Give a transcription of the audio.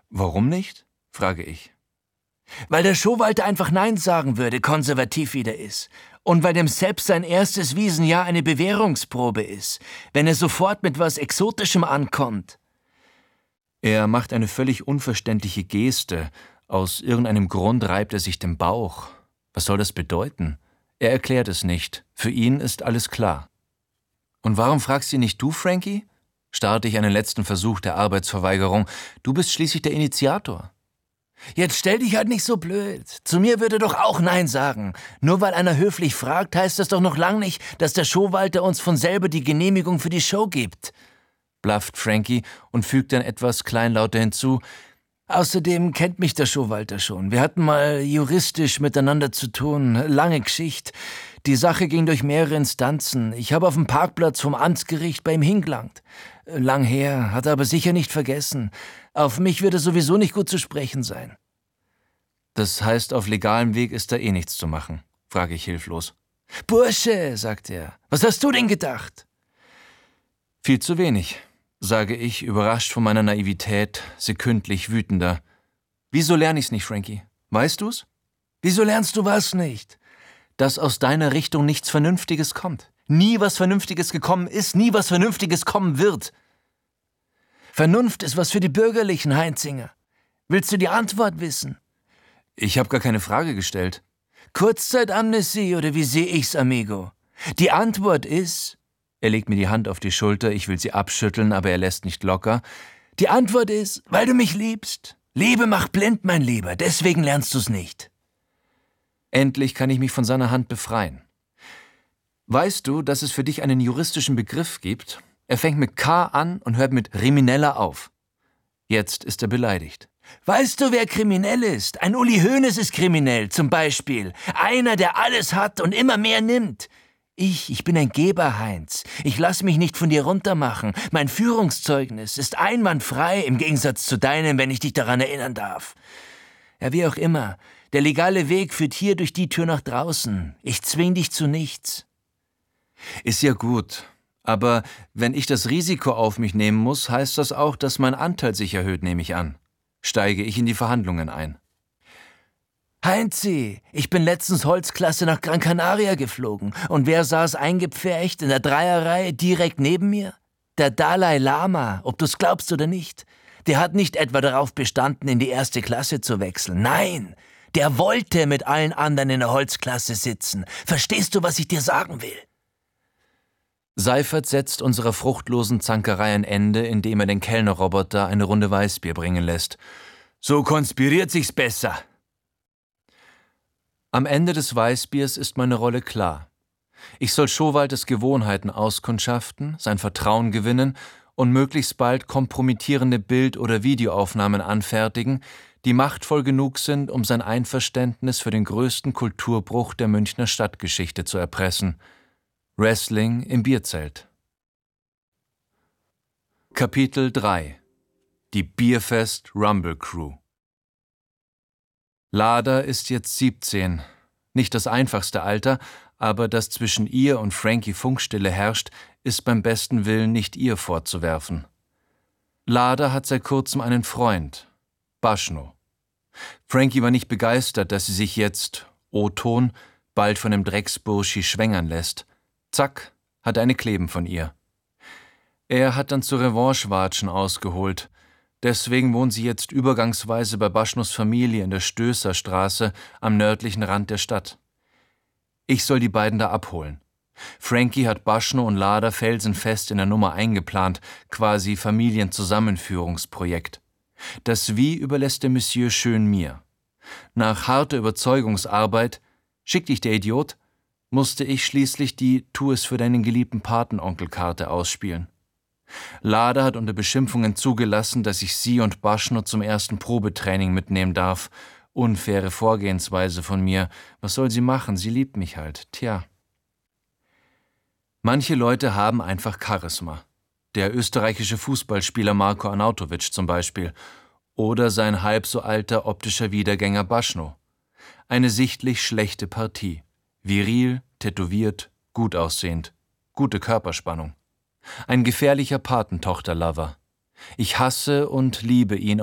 Warum nicht? Frage ich. Weil der Showalter einfach Nein sagen würde, konservativ wie der ist. Und weil dem Sepp sein erstes Wiesenjahr eine Bewährungsprobe ist, wenn er sofort mit was Exotischem ankommt. Er macht eine völlig unverständliche Geste. Aus irgendeinem Grund reibt er sich den Bauch. Was soll das bedeuten? Er erklärt es nicht. Für ihn ist alles klar. Und warum fragst du nicht du, Frankie? Starte ich einen letzten Versuch der Arbeitsverweigerung. Du bist schließlich der Initiator. Jetzt stell dich halt nicht so blöd. Zu mir würde doch auch Nein sagen. Nur weil einer höflich fragt, heißt das doch noch lang nicht, dass der Showalter uns von selber die Genehmigung für die Show gibt, blafft Frankie und fügt dann etwas kleinlauter hinzu. Außerdem kennt mich der Showalter schon. Wir hatten mal juristisch miteinander zu tun. Lange Geschichte. Die Sache ging durch mehrere Instanzen. Ich habe auf dem Parkplatz vom Amtsgericht bei ihm hingelangt. Lang her, hat er aber sicher nicht vergessen. Auf mich wird er sowieso nicht gut zu sprechen sein. Das heißt, auf legalem Weg ist da eh nichts zu machen, frage ich hilflos. Bursche, sagt er, was hast du denn gedacht? Viel zu wenig, sage ich, überrascht von meiner Naivität, sekündlich wütender. Wieso lerne ich's nicht, Frankie? Weißt du's? Wieso lernst du was nicht? Dass aus deiner Richtung nichts Vernünftiges kommt. Nie was Vernünftiges gekommen ist, nie was Vernünftiges kommen wird. Vernunft ist was für die Bürgerlichen, Heinzinger. Willst du die Antwort wissen? Ich habe gar keine Frage gestellt. Kurzzeitamnesie oder wie sehe ich's, amigo? Die Antwort ist... Er legt mir die Hand auf die Schulter, ich will sie abschütteln, aber er lässt nicht locker. Die Antwort ist, weil du mich liebst. Liebe macht blind, mein Lieber, deswegen lernst du's nicht. Endlich kann ich mich von seiner Hand befreien. Weißt du, dass es für dich einen juristischen Begriff gibt? Er fängt mit K an und hört mit Krimineller auf. Jetzt ist er beleidigt. Weißt du, wer kriminell ist? Ein Uli Hoeneß ist kriminell, zum Beispiel. Einer, der alles hat und immer mehr nimmt. Ich bin ein Geber, Heinz. Ich lass mich nicht von dir runtermachen. Mein Führungszeugnis ist einwandfrei, im Gegensatz zu deinem, wenn ich dich daran erinnern darf. Ja, wie auch immer. Der legale Weg führt hier durch die Tür nach draußen. Ich zwing dich zu nichts. Ist ja gut. Aber wenn ich das Risiko auf mich nehmen muss, heißt das auch, dass mein Anteil sich erhöht, nehme ich an. Steige ich in die Verhandlungen ein. Heinzi, ich bin letztens Holzklasse nach Gran Canaria geflogen. Und wer saß eingepfercht in der Dreierreihe direkt neben mir? Der Dalai Lama, ob du's glaubst oder nicht. Der hat nicht etwa darauf bestanden, in die erste Klasse zu wechseln. Nein, der wollte mit allen anderen in der Holzklasse sitzen. Verstehst du, was ich dir sagen will? Seifert setzt unserer fruchtlosen Zankerei ein Ende, indem er den Kellnerroboter eine Runde Weißbier bringen lässt. So konspiriert sich's besser. Am Ende des Weißbiers ist meine Rolle klar. Ich soll Showalters Gewohnheiten auskundschaften, sein Vertrauen gewinnen und möglichst bald kompromittierende Bild- oder Videoaufnahmen anfertigen, die machtvoll genug sind, um sein Einverständnis für den größten Kulturbruch der Münchner Stadtgeschichte zu erpressen. Wrestling im Bierzelt. Kapitel 3 Die Bierfest Rumble Crew. Lada ist jetzt 17. Nicht das einfachste Alter, aber dass zwischen ihr und Frankie Funkstille herrscht, ist beim besten Willen nicht ihr vorzuwerfen. Lada hat seit kurzem einen Freund, Baschno. Frankie war nicht begeistert, dass sie sich jetzt, O-Ton, bald von dem Drecksburschi schwängern lässt. Zack, hat eine Kleben von ihr. Er hat dann zu Revanchewatschen ausgeholt. Deswegen wohnt sie jetzt übergangsweise bei Baschnos Familie in der Stößerstraße am nördlichen Rand der Stadt. Ich soll die beiden da abholen. Frankie hat Baschno und Lada felsenfest in der Nummer eingeplant, quasi Familienzusammenführungsprojekt. Das Wie überlässt der Monsieur schön mir. Nach harter Überzeugungsarbeit, schick dich der Idiot, musste ich schließlich die Tu es für deinen geliebten Patenonkelkarte ausspielen. Lada hat unter Beschimpfungen zugelassen, dass ich sie und Baschno zum ersten Probetraining mitnehmen darf. Unfaire Vorgehensweise von mir. Was soll sie machen? Sie liebt mich halt. Tja. Manche Leute haben einfach Charisma. Der österreichische Fußballspieler Marko Arnautovic zum Beispiel. Oder sein halb so alter optischer Wiedergänger Baschno. Eine sichtlich schlechte Partie. Viril, tätowiert, gut aussehend. Gute Körperspannung. Ein gefährlicher Patentochter-Lover. Ich hasse und liebe ihn